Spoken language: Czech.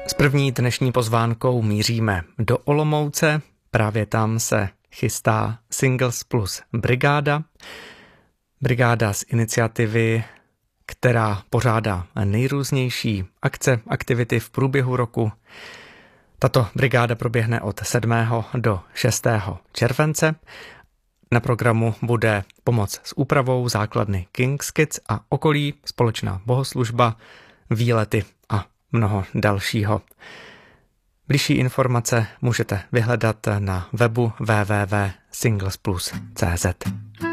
S první dnešní pozvánkou míříme do Olomouce. Právě tam se chystá Singles Plus brigáda. Brigáda z iniciativy, která pořádá nejrůznější akce, aktivity v průběhu roku. Tato brigáda proběhne od 7. do 6. července. Na programu bude pomoc s úpravou základny King's Kids a okolí, společná bohoslužba, výlety a mnoho dalšího. Bližší informace můžete vyhledat na webu www.singlesplus.cz.